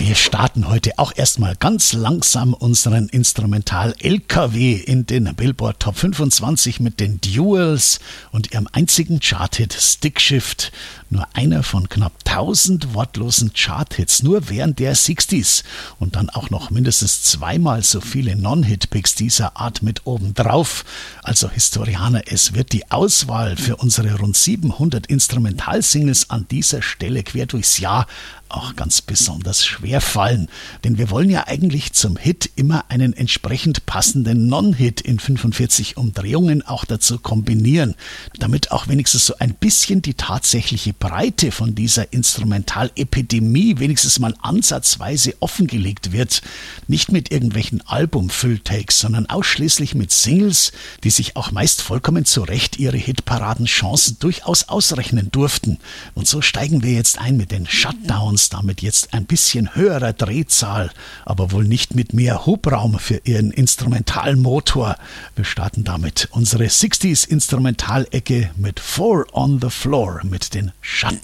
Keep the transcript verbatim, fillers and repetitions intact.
Wir starten heute auch erstmal ganz langsam unseren Instrumental-L K W in den Billboard Top fünfundzwanzig mit den Duels und ihrem einzigen Charthit Stickshift. Nur einer von knapp tausend wortlosen Charthits, nur während der sechziger und dann auch noch mindestens zweimal so viele Non-Hit-Picks dieser Art mit oben drauf. Also Historianer, es wird die Auswahl für unsere rund siebenhundert Instrumental-Singles an dieser Stelle quer durchs Jahr auch ganz besonders schwer fallen. Denn wir wollen ja eigentlich zum Hit immer einen entsprechend passenden Non-Hit in fünfundvierzig Umdrehungen auch dazu kombinieren, damit auch wenigstens so ein bisschen die tatsächliche Breite von dieser Instrumental-Epidemie wenigstens mal ansatzweise offengelegt wird. Nicht mit irgendwelchen Album-Fülltakes, sondern ausschließlich mit Singles, die sich auch meist vollkommen zu Recht ihre Hitparaden-Chancen durchaus ausrechnen durften. Und so steigen wir jetzt ein mit den Shutdowns, damit jetzt ein bisschen höherer Drehzahl, aber wohl nicht mit mehr Hubraum für ihren Instrumentalmotor. Wir starten damit unsere sechziger Instrumentalecke mit Four on the Floor mit den Shutdowns.